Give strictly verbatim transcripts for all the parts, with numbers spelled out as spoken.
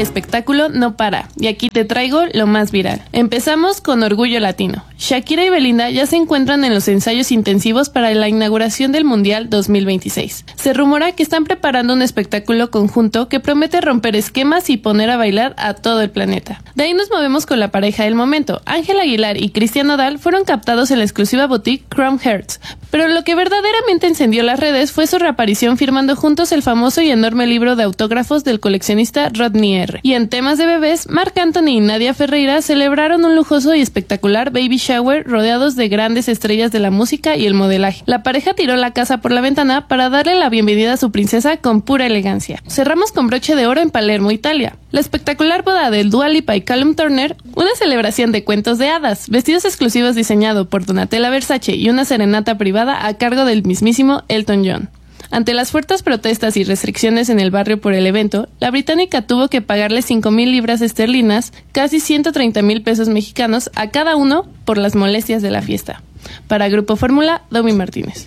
espectáculo no para, y aquí te traigo lo más viral. Empezamos con Orgullo Latino. Shakira y Belinda ya se encuentran en los ensayos intensivos para la inauguración del Mundial dos mil veintiséis. Se rumora que están preparando un espectáculo conjunto que promete romper esquemas y poner a bailar a todo el planeta. De ahí nos movemos con la pareja del momento. Ángel Aguilar y Cristian Nodal fueron captados en la exclusiva boutique Crown Hearts, pero lo que verdaderamente encendió las redes fue su reaparición firmando juntos el famoso y enorme libro de autógrafos del coleccionista Rodney R. Y en temas de bebés, Marc Anthony y Nadia Ferreira celebraron un lujoso y espectacular baby shower rodeados de grandes estrellas de la música y el modelaje. La pareja tiró la casa por la ventana para darle la bienvenida a su princesa con pura elegancia. Cerramos con broche de oro en Palermo, Italia. La espectacular boda del Dua Lipa y Callum Turner, una celebración de cuentos de hadas, vestidos exclusivos diseñado por Donatella Versace y una serenata privada a cargo del mismísimo Elton John. Ante las fuertes protestas y restricciones en el barrio por el evento, la británica tuvo que pagarle cinco mil libras esterlinas, casi ciento treinta mil pesos mexicanos, a cada uno por las molestias de la fiesta. Para Grupo Fórmula, Domi Martínez.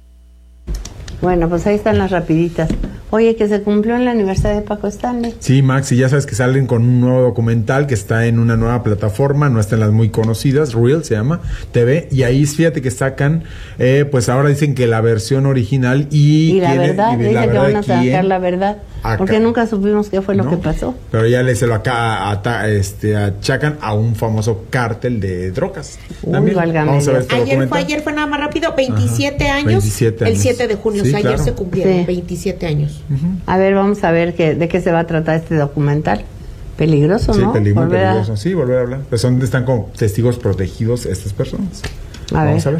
Bueno, pues ahí están las rapiditas. Oye, que se cumplió en el aniversario de Paco Stanley. Sí, Max, y ya sabes que salen con un nuevo documental que está en una nueva plataforma, no está en las muy conocidas, Reel se llama, T V, y ahí fíjate que sacan, eh, pues ahora dicen que la versión original y... Y la quién, verdad, y dice la que verdad van a sacar la verdad, acá. Porque nunca supimos qué fue lo no, que pasó. Pero ya le se lo acá ata, este, achacan a un famoso cártel de drogas. Uy, También. válgame Vamos a ver Dios. este Ayer fue, documental. ayer fue nada más rápido, veintisiete Ajá, años, veintisiete años. el siete de junio, Sí, o sea, ayer claro. se cumplieron Sí. veintisiete años. Uh-huh. A ver, vamos a ver que, de qué se va a tratar este documental. Peligroso, Sí, ¿no? peligro, Volver a- peligroso. Sí, volver a hablar. Pues son, están como testigos protegidos estas personas. A Vamos ver. a ver.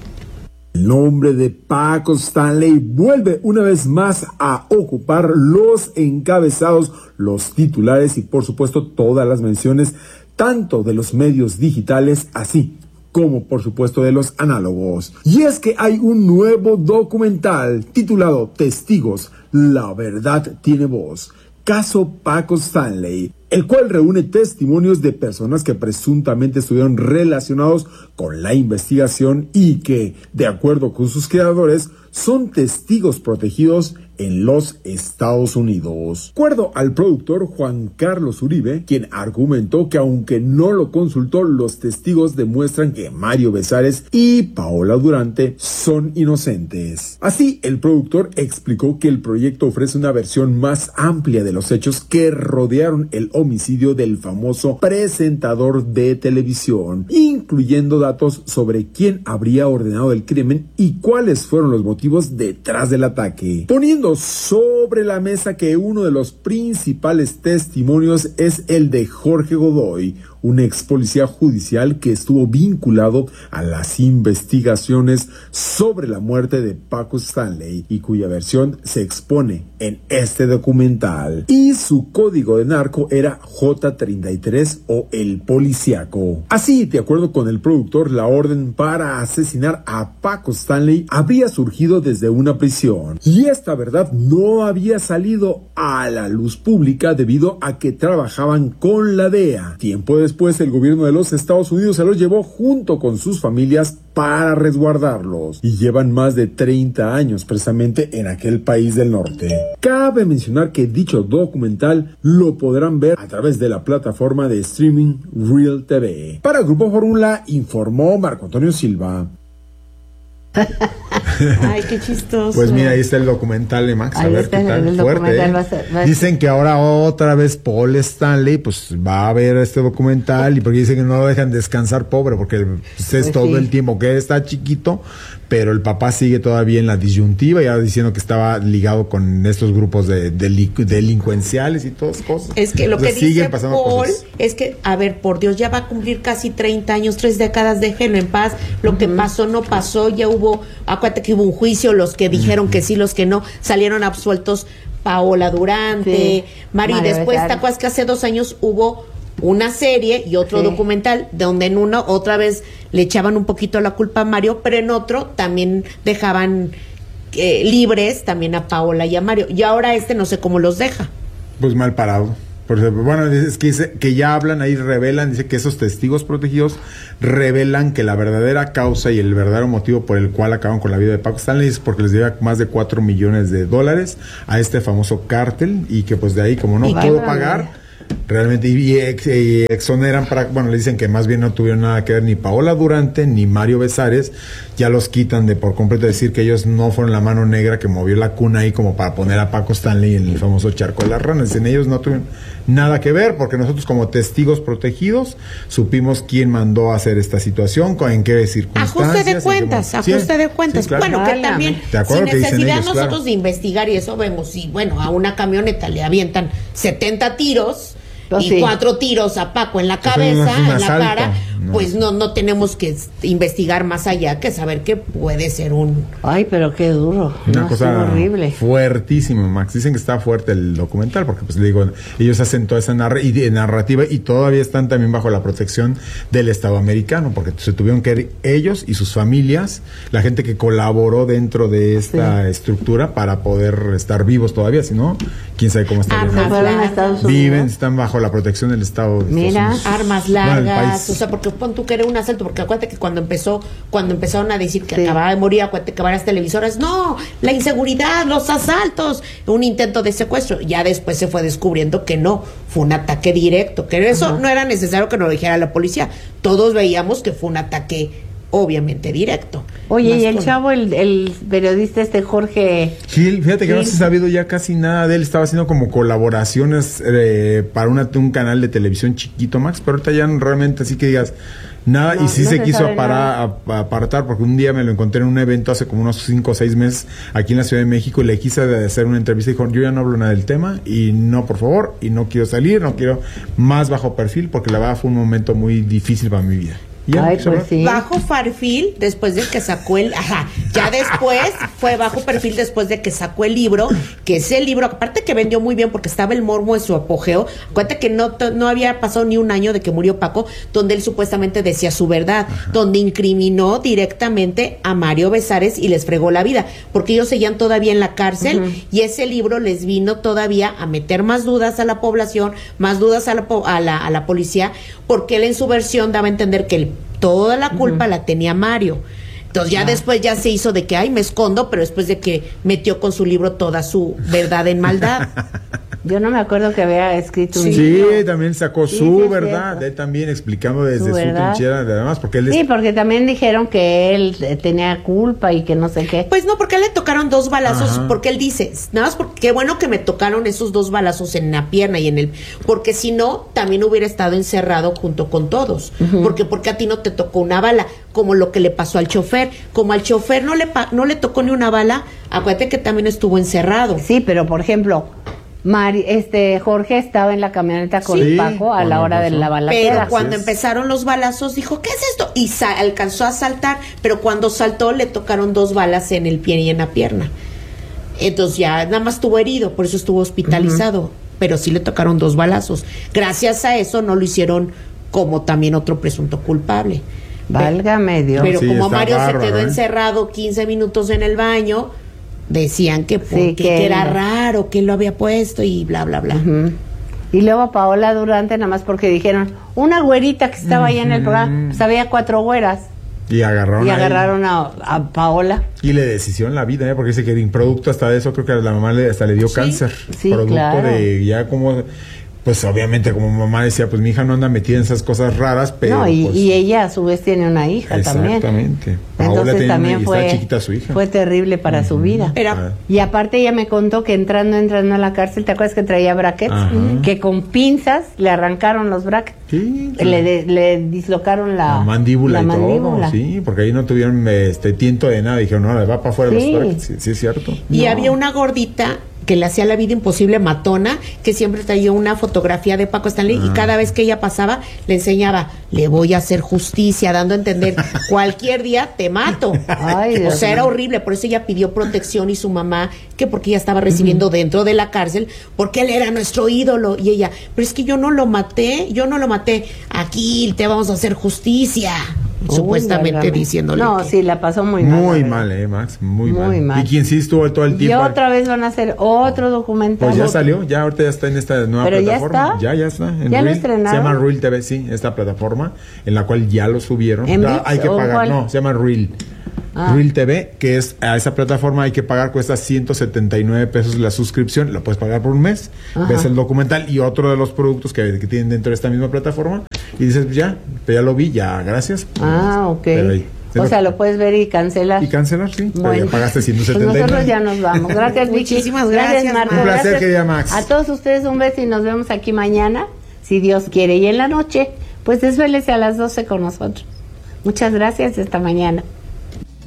El nombre de Paco Stanley vuelve una vez más a ocupar los encabezados, los titulares y por supuesto todas las menciones, tanto de los medios digitales así como por supuesto de los análogos. Y es que hay un nuevo documental titulado Testigos, la verdad tiene voz. Caso Paco Stanley, el cual reúne testimonios de personas que presuntamente estuvieron relacionados con la investigación y que, de acuerdo con sus creadores, son testigos protegidos en los Estados Unidos. De acuerdo al productor Juan Carlos Uribe, quien argumentó que aunque no lo consultó, los testigos demuestran que Mario Besares y Paola Durante son inocentes. Así, el productor explicó que el proyecto ofrece una versión más amplia de los hechos que rodearon el homicidio del famoso presentador de televisión, incluyendo datos sobre quién habría ordenado el crimen y cuáles fueron los motivos detrás del ataque, poniendo sobre la mesa que uno de los principales testimonios es el de Jorge Godoy, un ex policía judicial que estuvo vinculado a las investigaciones sobre la muerte de Paco Stanley y cuya versión se expone en este documental. Y su código de narco era J treinta y tres o el policíaco. Así, de acuerdo con el productor, la orden para asesinar a Paco Stanley habría surgido desde una prisión. Y esta verdad no había salido a la luz pública debido a que trabajaban con la D E A. Tiempo después, Después el gobierno de los Estados Unidos se los llevó junto con sus familias para resguardarlos y llevan más de treinta años precisamente en aquel país del norte. Cabe mencionar que dicho documental lo podrán ver a través de la plataforma de streaming Reel T V. Para Grupo Fórmula informó Marco Antonio Silva. Ay, qué chistoso. Pues mira, ahí está el documental de Max, a Ahí ver está qué tal, el fuerte, documental, ¿eh? va a ser- va a ser- Dicen que ahora otra vez Paul Stanley, pues va a ver este documental, y porque dicen que no lo dejan descansar, pobre, porque pues, es Pues todo sí. el tiempo que está chiquito, pero el papá sigue todavía en la disyuntiva, ya diciendo que estaba ligado con estos grupos de, deli- delincuenciales y todas cosas. Es que lo que Entonces, siguen dice pasando Paul cosas. es que, a ver, por Dios, ya va a cumplir casi treinta años, tres décadas, déjenlo en paz. Lo que pasó no pasó, ya hubo, acuérdate que hubo un juicio, los que dijeron que sí, los que no, salieron absueltos Paola Durante, Sí. Mari, Mario después, ¿te Besares. acuerdas que hace dos años hubo una serie y otro Sí. documental donde en uno otra vez le echaban un poquito la culpa a Mario, pero en otro también dejaban eh, libres también a Paola y a Mario, y ahora este no sé cómo los deja. Pues mal parado. Por ejemplo, bueno, es que dice que ya hablan ahí, revelan, dice que esos testigos protegidos revelan que la verdadera causa y el verdadero motivo por el cual acaban con la vida de Paco Stanley es porque les debe más de cuatro millones de dólares a este famoso cártel, y que pues de ahí, como no Y que pudo válgame. pagar, realmente, y, ex, y exoneran para, bueno, le dicen que más bien no tuvieron nada que ver ni Paola Durante ni Mario Besares, ya los quitan de por completo, decir que ellos no fueron la mano negra que movió la cuna ahí como para poner a Paco Stanley en el famoso charco de las ranas. Dicen, ellos no tuvieron nada que ver, porque nosotros como testigos protegidos supimos quién mandó a hacer esta situación, en qué circunstancias. Ajuste de cuentas, qué, ajuste sí, de cuentas. Sí, claro. Bueno, que también, sin necesidad ellos, nosotros claro. de investigar y eso vemos, y bueno, a una camioneta le avientan setenta tiros, y sí. cuatro tiros a Paco en la cabeza, en la asalto. cara, no. pues no no tenemos que investigar más allá que saber que puede ser un... Ay, pero qué duro. Una no, cosa horrible. Fuertísimo, Max. Dicen que está fuerte el documental porque, pues, le digo, ellos hacen toda esa narra y, narrativa y todavía están también bajo la protección del Estado americano, porque se tuvieron que ir ellos y sus familias, la gente que colaboró dentro de esta sí. estructura para poder estar vivos todavía, si no, quién sabe cómo están. Armas largas. Viven, están bajo la protección del Estado. De Mira, armas largas, no, o sea, porque pon tú que era un asalto, porque acuérdate que cuando empezó, cuando empezaron a decir que sí. acababa de morir, acuérdate que varias televisoras, no, la inseguridad, los asaltos, un intento de secuestro, ya después se fue descubriendo que no, fue un ataque directo, que eso uh-huh. no era necesario que nos lo dijera la policía, todos veíamos que fue un ataque obviamente directo. Oye, y el con... chavo, el, el periodista este Jorge Gil, fíjate que Gil. no se ha sabido ya casi nada de él, estaba haciendo como colaboraciones eh, para una, un canal de televisión chiquito, Max, pero ahorita ya realmente así que digas nada, no, y sí no se, se quiso aparar, a, apartar, porque un día me lo encontré en un evento hace como unos cinco o seis meses aquí en la Ciudad de México y le quise hacer una entrevista y dijo, yo ya no hablo nada del tema y no, por favor, y no quiero salir, no quiero más bajo perfil, porque la verdad fue un momento muy difícil para mi vida. Ya, Ay, pues sí. Bajo perfil después de que sacó el ajá, ya después fue bajo perfil después de que sacó el libro, que ese libro aparte que vendió muy bien porque estaba el morbo en su apogeo. Acuérdate que no, no había pasado ni un año de que murió Paco, donde él supuestamente decía su verdad, ajá. donde incriminó directamente a Mario Besares y les fregó la vida, porque ellos seguían todavía en la cárcel uh-huh. y ese libro les vino todavía a meter más dudas a la población, más dudas a la, a la, a la policía, porque él en su versión daba a entender que el toda la culpa uh-huh. la tenía Mario. Entonces ya ah. después ya se hizo de que, ay, me escondo, pero después de que metió con su libro toda su verdad en maldad. Yo no me acuerdo que había escrito un sí, libro. Sí, también sacó sí, su sí, verdad, él también explicando desde su, su trinchera, además, porque él es... Sí, porque también dijeron que él tenía culpa y que no sé qué. Pues no, porque le tocaron dos balazos, Ajá. porque él dice, nada más porque qué bueno que me tocaron esos dos balazos en la pierna y en el... Porque si no, también hubiera estado encerrado junto con todos. Uh-huh. Porque porque a ti no te tocó una bala, como lo que le pasó al chofer. Como al chofer no le, pa- no le tocó ni una bala, acuérdate que también estuvo encerrado. Sí, pero por ejemplo... Mari, este Jorge estaba en la camioneta con sí, Paco a la hora de la balacera. Pero cuando empezaron los balazos dijo, ¿qué es esto? Y sa- alcanzó a saltar, pero cuando saltó le tocaron dos balas en el pie y en la pierna. Entonces ya nada más estuvo herido, por eso estuvo hospitalizado, uh-huh. pero sí le tocaron dos balazos. Gracias a eso no lo hicieron como también otro presunto culpable. Válgame Dios. Pero sí, como Mario bárbaro, se quedó ¿eh? encerrado quince minutos en el baño, decían que, porque, sí, que, que era raro, que él lo había puesto y bla, bla, bla. Uh-huh. Y luego Paola Durante, nada más porque dijeron, una güerita que estaba uh-huh. ahí en el programa, pues había cuatro güeras. Y agarraron, y agarraron a, a Paola. Y le deshicieron la vida, ¿eh? Porque dice que el producto hasta de eso, creo que a la mamá le, hasta le dio sí, cáncer. Sí, producto claro. de ya como... Pues obviamente como mamá decía, pues mi hija no anda metida en esas cosas raras, pero... No, y, pues, y ella a su vez tiene una hija exactamente. también. Exactamente. Entonces también una, fue, chiquita su hija. fue terrible para uh-huh. su vida. Pero, ah. Y aparte ella me contó que entrando, entrando a la cárcel, ¿te acuerdas que traía brackets? Uh-huh. Que con pinzas le arrancaron los brackets. Sí, sí. Le, de, le dislocaron la, la mandíbula la y mandíbula. todo, sí, porque ahí no tuvieron este tiento de nada. Dijeron, no, le va para afuera sí. los brackets. Sí, sí, es cierto. Y no. había una gordita que le hacía la vida imposible, matona, que siempre traía una fotografía de Paco Stanley ah. y cada vez que ella pasaba le enseñaba, le voy a hacer justicia, dando a entender, cualquier día te mato. Ay, o sea, era horrible, por eso ella pidió protección y su mamá, que porque ella estaba recibiendo uh-huh. dentro de la cárcel, porque él era nuestro ídolo, y ella, pero es que yo no lo maté, yo no lo maté, aquí te vamos a hacer justicia. Uy, supuestamente válgame. Diciéndole no, que... sí, la pasó muy mal. Muy mal, eh, Max, muy, muy mal. mal. Y quien sí estuvo todo el tiempo. Y otra vez van a hacer otro documental. Pues ya salió, ya ahorita ya está en esta nueva ¿Pero plataforma. ya está? Ya, ya está. En ¿Ya Reel. lo estrenaron? Se llama Reel T V, sí, esta plataforma, en la cual ya lo subieron. ¿En Ya, Vix hay que o pagar, cuál? no, se llama Reel. Ah. Reel T V, que es a esa plataforma hay que pagar, cuesta ciento setenta y nueve pesos la suscripción, la puedes pagar por un mes, Ajá. ves el documental y otro de los productos que, que tienen dentro de esta misma plataforma y dices, pues ya, pues ya lo vi, ya, gracias. Ah, ok. Pero ahí, o sea, lo puedes ver y cancelar. Y cancelar, sí. Pero Bueno. ya pagaste ciento Pues setenta y nueve. nosotros ya nos vamos. Gracias, Vicky. Muchísimas gracias, Marco. Un placer, Gracias querida Max. a todos ustedes un beso y nos vemos aquí mañana, si Dios quiere. Y en la noche, pues desvélese a las doce con nosotros. Muchas gracias, hasta mañana.